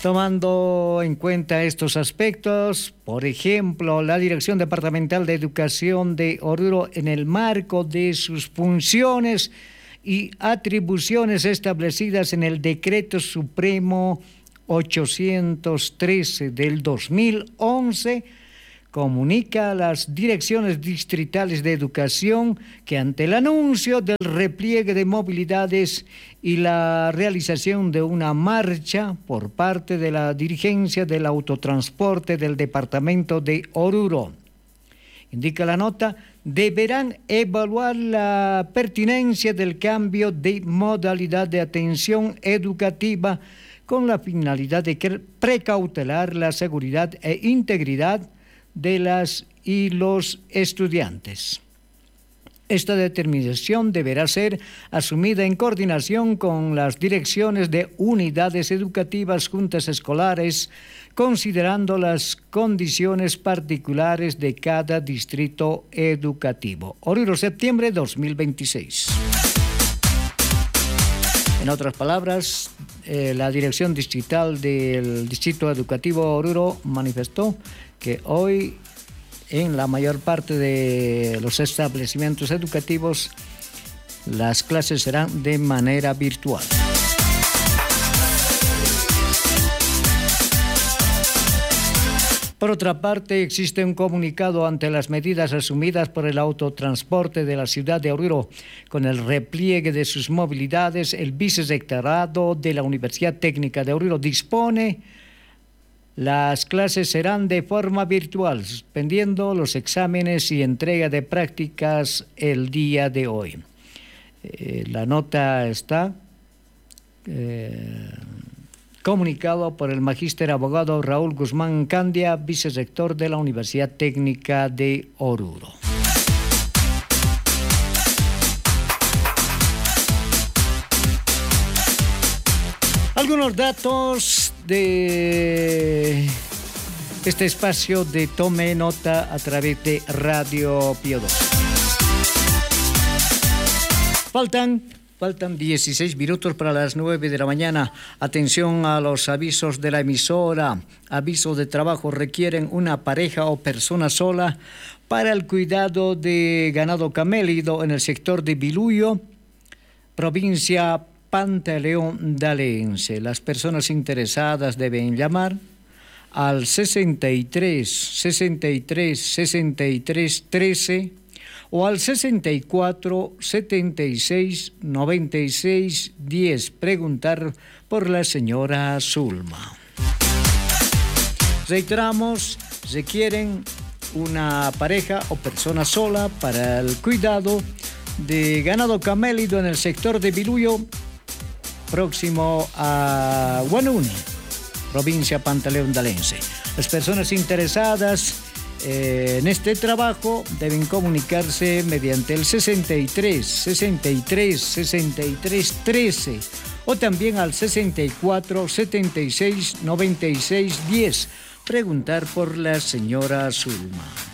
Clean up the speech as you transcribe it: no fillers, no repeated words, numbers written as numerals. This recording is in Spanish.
Tomando en cuenta estos aspectos, por ejemplo, la Dirección Departamental de Educación de Oruro, en el marco de sus funciones y atribuciones establecidas en el Decreto Supremo 813 del 2011, comunica a las direcciones distritales de educación que ante el anuncio del repliegue de movilidades y la realización de una marcha por parte de la dirigencia del autotransporte del departamento de Oruro, indica la nota, deberán evaluar la pertinencia del cambio de modalidad de atención educativa con la finalidad de precautelar la seguridad e integridad de las y los estudiantes. Esta determinación deberá ser asumida en coordinación con las direcciones de unidades educativas, juntas escolares, considerando las condiciones particulares de cada distrito educativo. Oruro, septiembre 2026. En otras palabras, la Dirección Distrital del Distrito Educativo Oruro manifestó que hoy en la mayor parte de los establecimientos educativos las clases serán de manera virtual. Por otra parte, existe un comunicado ante las medidas asumidas por el autotransporte de la ciudad de Oruro. Con el repliegue de sus movilidades, el vicesecretariado de la Universidad Técnica de Oruro dispone las clases serán de forma virtual, suspendiendo los exámenes y entrega de prácticas el día de hoy. La nota está comunicado por el magíster abogado Raúl Guzmán Candia, vicesector de la Universidad Técnica de Oruro. Algunos datos de este espacio de Tome Nota a través de Radio Pío 2. Faltan 16 minutos para las 9 de la mañana. Atención a los avisos de la emisora. Aviso de trabajo: requieren una pareja o persona sola para el cuidado de ganado camélido en el sector de Biluyo, provincia Pantaleón Dalense. Las personas interesadas deben llamar al 63 13 o al 64 76 96 10. Preguntar por la señora Zulma. Reiteramos, requieren una pareja o persona sola para el cuidado de ganado camélido en el sector de Biluyo, próximo a Guanuni, provincia Pantaleón Dalense. Las personas interesadas en este trabajo deben comunicarse mediante el 63 13 o también al 64 76 96 10. Preguntar por la señora Zulma.